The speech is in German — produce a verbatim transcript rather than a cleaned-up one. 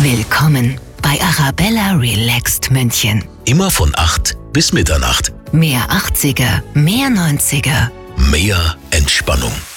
Willkommen bei Arabella Relaxed München. Immer von acht bis Mitternacht. Mehr achtziger, mehr neunziger. Mehr Entspannung.